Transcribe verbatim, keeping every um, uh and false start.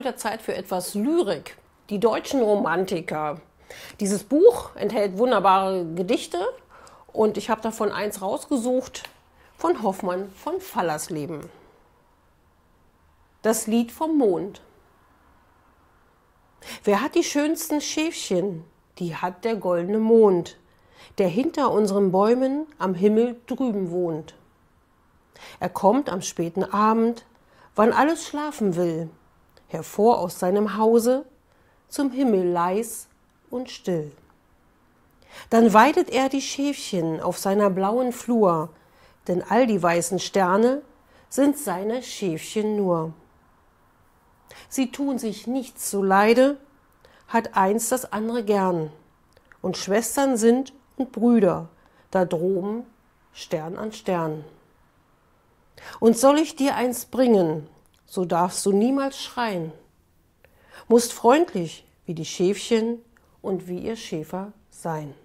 Wieder Zeit für etwas Lyrik. Die deutschen Romantiker. Dieses Buch enthält wunderbare Gedichte und ich habe davon eins rausgesucht von Hoffmann von Fallersleben. Das Lied vom Mond. Wer hat die schönsten Schäfchen? Die hat der goldene Mond, der hinter unseren Bäumen am Himmel drüben wohnt. Er kommt am späten Abend, wann alles schlafen will, hervor aus seinem Hause, zum Himmel leis und still. Dann weidet er die Schäfchen auf seiner blauen Flur, denn all die weißen Sterne sind seine Schäfchen nur. Sie tun sich nichts zuleide, hat eins das andere gern, und Schwestern sind und Brüder, da droben Stern an Stern. Und soll ich dir eins bringen, so darfst du niemals schreien, musst freundlich wie die Schäfchen und wie ihr Schäfer sein.